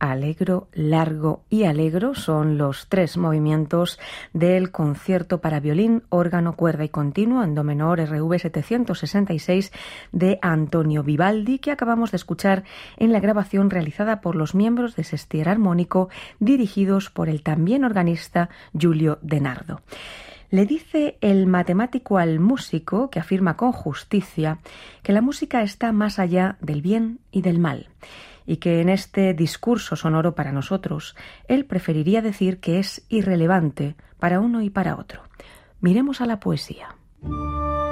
Allegro, largo y allegro son los tres movimientos del concierto para violín, órgano, cuerda y continuo en do menor RV 766 de Antonio Vivaldi, que acabamos de escuchar en la grabación realizada por los miembros de Sestiere Armónico, dirigidos por el también organista Giulio De Nardo. Le dice el matemático al músico, que afirma con justicia, que la música está más allá del bien y del mal, y que en este discurso sonoro para nosotros, él preferiría decir que es irrelevante para uno y para otro. Miremos a la poesía.